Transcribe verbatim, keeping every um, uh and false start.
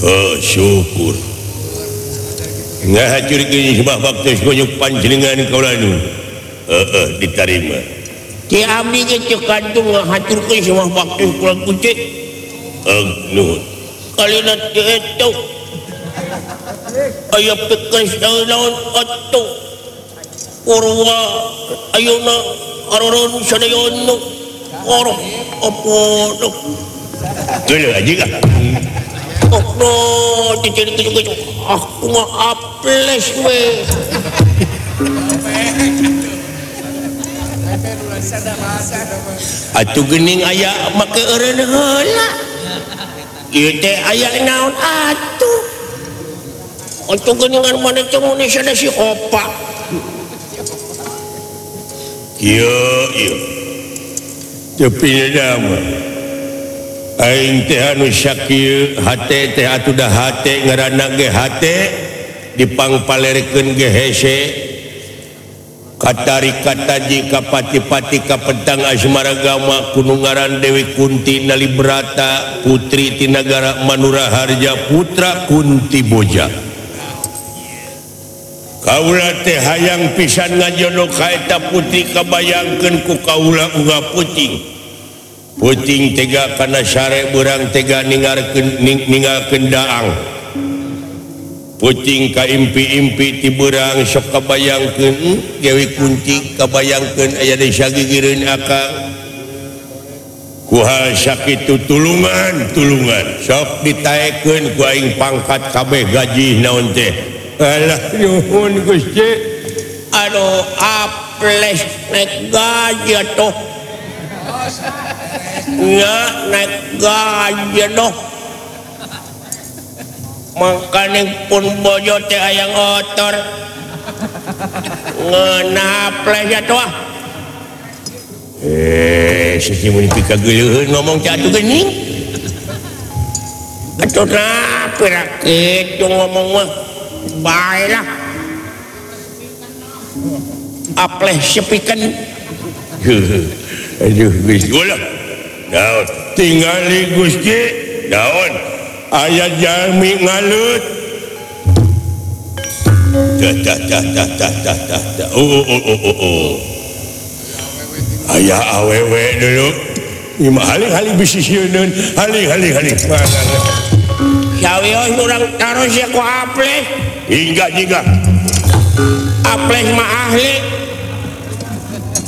Oh, syukur. Ngahacur gini sebab bakti sebanyak panjenengan kau lalu. Heeh, diterima. Ti abdi ge cek kantung ngahaturkeun semua bakti kula kucing. Eh, nuhun. Kalina teu eto. Aya pekes naon atuh. Urwa ayeuna aroron sadayon oroh apa nu. Geuleuh aja kah? Oh no, dicari keju-keju. Aku mah aples we. Atuh geuning aya Make eureun heula. Ieu teh aya naon atuh. Atuh geuningan mana teh mun sada si opa. Kieu ieu. Tapi nama aing teh anu sakieu hate teh atuh dah hate ngaranna ge hate dipangpalerkeun ge hese katari kataji kapati-pati kapentang Asmaragama kunungaran Dewi Kunti Nalibrata putri ti nagara Manuraharja putra Kunti Boja. Kaula teh hayang pisan ngajono ka eta putri kabayangkeun ku kaula uga puting. Puting tega kana sare beurang tega ningarkeun ning, ningalkeun daang. Puting ka impi-impi ti beurang sok kabayangkeun Dewi Kunti kabayangkeun aya di sagigireun akang. Kuhal sakitu tulungan tulungan sok ditaekeun ku aing pangkat kabeh gaji naon teh. Alah nyuhun Gusti. Aduh aples naik gaji atuh. Nya naik gaji doh. Mangkane pun bojo teh aya otor. Ngeunah aples atuh. Eh, sisi mun pika geuleuheun ngomong teh atuh geuning. Atuh nah pira kitu ngomong mah. Baiklah. Aples sepikeun. Aduh Gusti ulah. Daun tingali Gusti daun aya jalmi ngalut. Tah tah tah tah tah tah tah tah. Oh oh oh oh oh. Aya awewe dulu. Ima haling-haling bisisieun, haling-haling-haling. Sawios urang taros ya ku aples. Hingga hingga. Aples mah ahli.